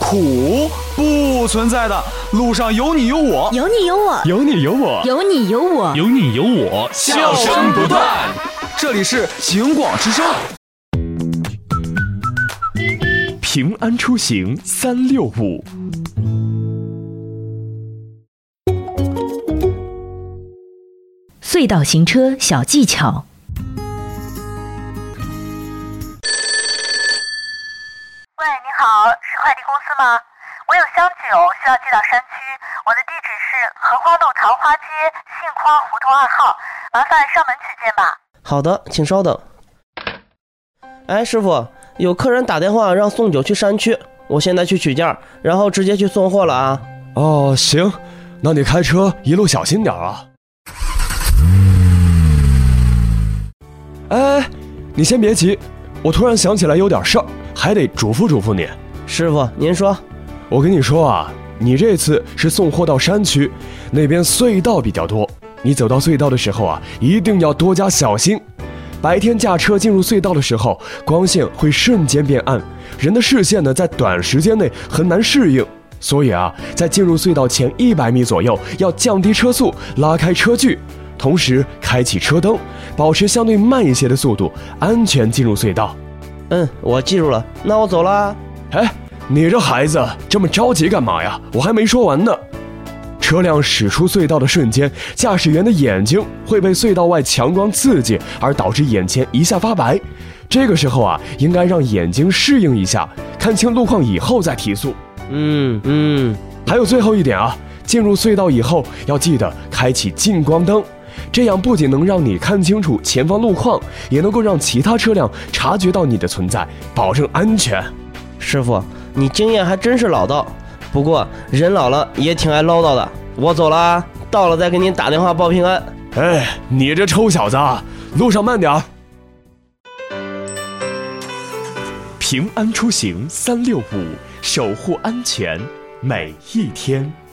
苦，不存在的。路上有你有我， 有你有我， 有你有我， 有你有我， 有你有我， 笑声不断。这里是警广之声。 平安出行365。 隧道行车小技巧。 喂，你好，是快递公司吗？我有香酒需要寄到山区，我的地址是荷花路桃花街杏花胡同2号，麻烦上门取件吧。 好的，请稍等。哎，师傅，有客人打电话让送酒去山区，我现在去取件，然后直接去送货了啊。 哦，行，那你开车一路小心点啊。哎，你先别急，我突然想起来有点事儿，还得嘱咐嘱咐你。 师傅，您说。 我跟你说啊，你这次是送货到山区，那边隧道比较多，你走到隧道的时候啊，一定要多加小心。白天驾车进入隧道的时候，光线会瞬间变暗，人的视线呢在短时间内很难适应，所以啊，在进入隧道前100米左右要降低车速，拉开车距，同时开启车灯，保持相对慢一些的速度，安全进入隧道。 我记住了，那我走了。 哎，你这孩子这么着急干嘛呀？我还没说完呢。车辆驶出隧道的瞬间，驾驶员的眼睛会被隧道外强光刺激，而导致眼前一下发白。这个时候啊，应该让眼睛适应一下，看清路况以后再提速。还有最后一点啊，进入隧道以后要记得开启近光灯，这样不仅能让你看清楚前方路况，也能够让其他车辆察觉到你的存在，保证安全。 师傅，你经验还真是老道，不过人老了也挺爱唠叨的。我走了啊，到了再给您打电话报平安。 哎，你这臭小子，路上慢点。 平安出行365，守护安全每一天。